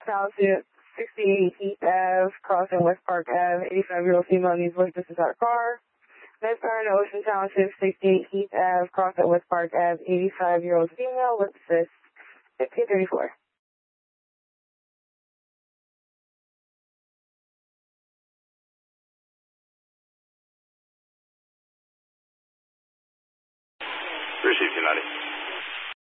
Township, 68 Heath Ave, crossing West Park Ave. 85-year-old female needs voice assistance out of car. Medfern, Ocean Township, 68 Heath Ave, crossing West Park Ave. 85-year-old female with assist. 1534. Received, United.